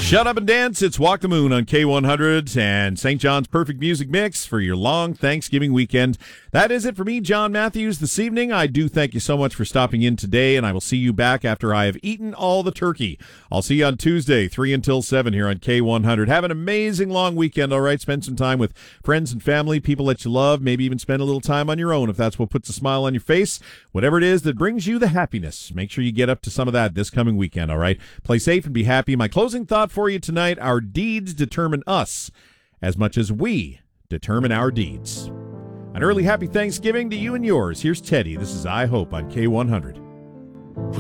Shut up and dance. It's Walk the Moon on K100 and St. John's Perfect Music Mix for your long Thanksgiving weekend. That is it for me, John Matthews, this evening. I do thank you so much for stopping in today, and I will see you back after I have eaten all the turkey. I'll see you on Tuesday, 3 until 7 here on K100. Have an amazing long weekend, all right? Spend some time with friends and family, people that you love, maybe even spend a little time on your own if that's what puts a smile on your face. Whatever it is that brings you the happiness, make sure you get up to some of that this coming weekend, all right? Play safe and be happy. My closing thought for you tonight: our deeds determine us as much as we determine our deeds. An early happy Thanksgiving to you and yours. Here's Teddy. This is I Hope on K100.